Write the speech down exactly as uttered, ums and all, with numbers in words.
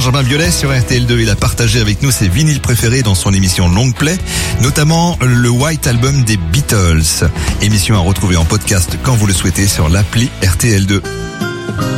Benjamin Biolay sur R T L deux. Il a partagé avec nous ses vinyles préférés dans son émission Long Play, notamment le White Album des Beatles. Émission à retrouver en podcast quand vous le souhaitez sur l'appli R T L deux.